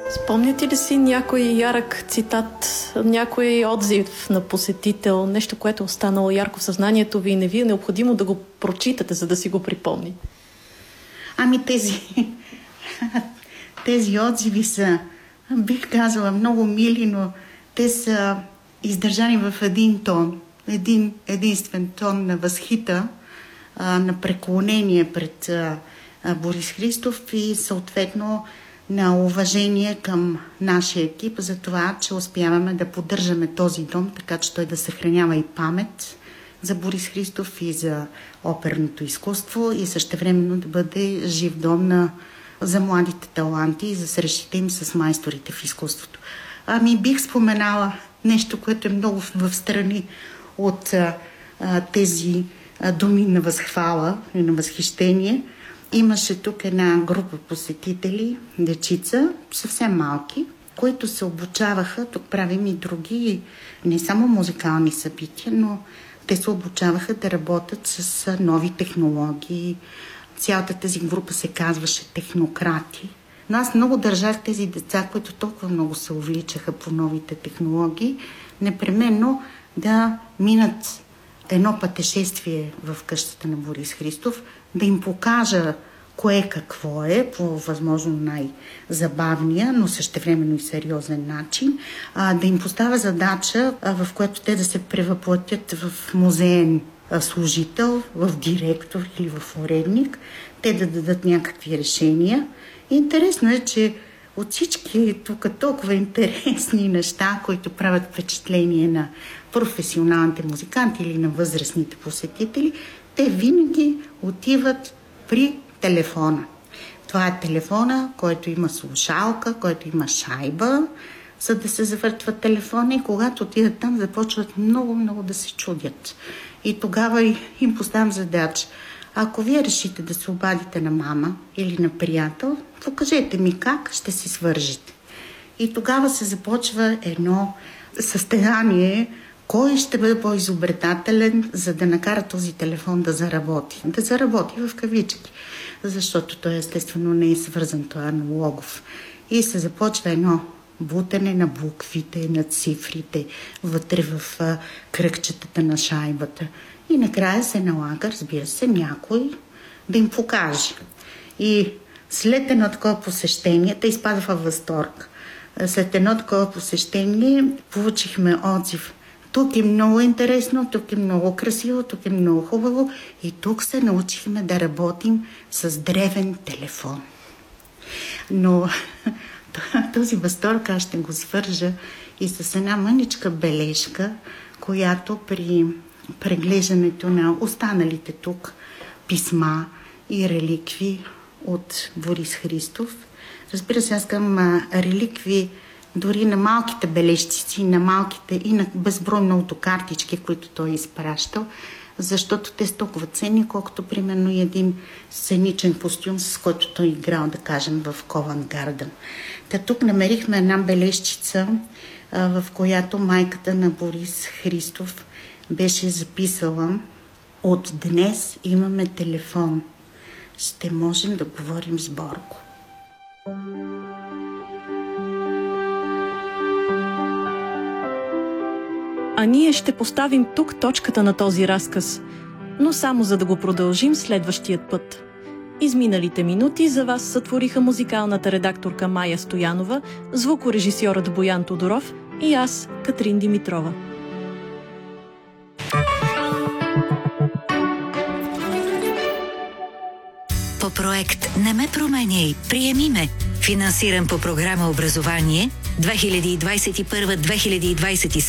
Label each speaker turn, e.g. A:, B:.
A: Спомняте ли си някой ярък цитат, някой отзив на посетител, нещо, което е останало ярко в съзнанието ви и не ви е необходимо да го прочитате, за да си го припомни?
B: Ами тези отзиви са, бих казала, много мили, но те са издържани в един тон, единствен тон на възхита, на преклонение пред Борис Христов и съответно на уважение към нашия екип за това, че успяваме да поддържаме този дом, така че той да съхранява и памет за Борис Христов и за оперното изкуство и същевременно да бъде жив дом за младите таланти и за срещите им с майсторите в изкуството. Ами бих споменала нещо, което е много в страни от тези думи на възхвала и на възхищение. Имаше тук една група посетители, дечица, съвсем малки, които се обучаваха. Тук правим и други, не само музикални събития, но те се обучаваха да работят с нови технологии. Цялата тази група се казваше технократи. Но аз много държах тези деца, които толкова много се увличаха по новите технологии, непременно да минат едно пътешествие в къщата на Борис Христов, да им покажа кое какво е по възможно най-забавния, но същевременно и сериозен начин, да им поставя задача, в която те да се превъплатят в музеен служител, в директор или в уредник, те да дадат някакви решения. Интересно е, че от всички тук толкова интересни неща, които правят впечатление на професионалните музиканти или на възрастните посетители, те винаги отиват при телефона. Това е телефона, който има слушалка, който има шайба, за да се завъртва телефона и когато отидат там, започват много да се чудят. И тогава им поставям задача. Ако вие решите да се обадите на мама или на приятел, покажете ми как ще се свържете. И тогава се започва едно състезание, кой ще бъде по-изобретателен, за да накара този телефон да заработи. Да заработи в кавички, защото той естествено не е свързан, той е аналогов. И се започва едно бутане на буквите, на цифрите, вътре в кръгчетата на шайбата. И накрая се налага, разбира се, някой да им покаже. И след едно такова посещение, те изпадаха в възторг. След едно такова посещение получихме отзив. Тук е много интересно, тук е много красиво, тук е много хубаво и тук се научихме да работим с древен телефон. Но този възторг аз ще го свържа и с една мъничка бележка, която при преглеждането на останалите тук писма и реликви от Борис Христов. Разбира се, аз към реликви дори на малките бележци, на малките и на безброй многото картички, които той е изпращал, защото те са толкова ценни, колкото примерно и един сценичен костюм, с който той играл, да кажем, в Ковент Гарден. Та тук намерихме една бележчица, в която майката на Борис Христов беше записала: от днес имаме телефон. Ще можем да говорим с Борко.
A: А ние ще поставим тук точката на този разказ, но само за да го продължим следващият път. Изминалите минути за вас сътвориха музикалната редакторка Майя Стоянова, звукорежисьорът Боян Тодоров и аз, Катрин Димитрова.
C: По проект "Не ме променяй, приеми ме", финансиран по програма Образование 2021-2027,